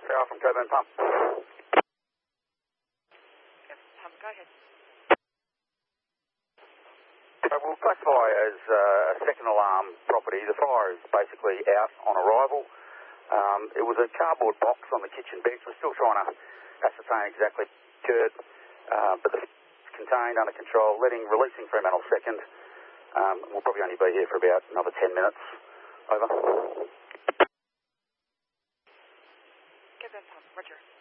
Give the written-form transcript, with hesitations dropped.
Power from Coburn Pump. Yep, go ahead. We'll classify as a second alarm property. The fire is basically out on arrival. It was a cardboard box on the kitchen bench. We're still trying to ascertain exactly what occurred, but it's contained, under control, releasing Fremantle second. We'll probably only be here for about another 10 minutes. Over. Get that pump, Roger.